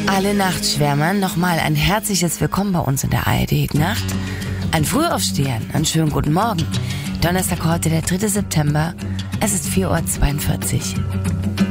Alle Nachtschwärmern nochmal ein herzliches Willkommen bei uns in der ARD-Nacht. Ein Frühaufstehern, einen schönen guten Morgen. Donnerstag heute, der 3. September. Es ist 4:42 Uhr.